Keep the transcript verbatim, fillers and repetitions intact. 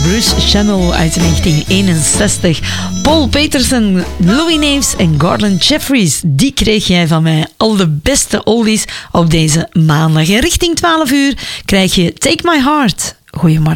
Bruce Channel uit negentien eenenzestig. Paul Peterson, Louis Neefs en Gordon Jeffries. Die kreeg jij van mij. Al de beste oldies op deze maandag. En richting twaalf uur krijg je Take My Heart. Goedemorgen.